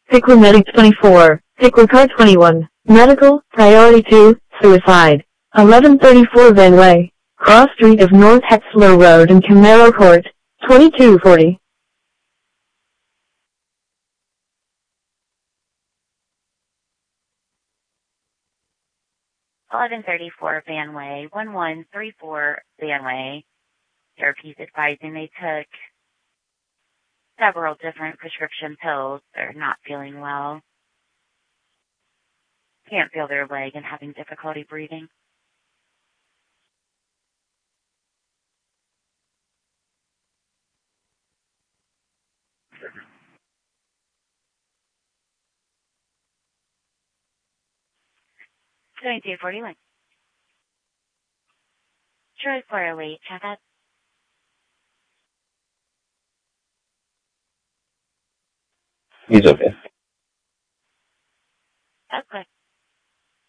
Piqua Medic 24, Piqua Car 21, Medical, Priority 2, Suicide. 1134 Van Way, Cross Street of North Hetzler Road and Camaro Court, 2240. Van Way, 1134 Van Way. Therapies advising they took several different prescription pills. They're not feeling well. Can't feel their leg and having difficulty breathing. Twenty-two 41. Troy 408, check out. He's okay. Okay.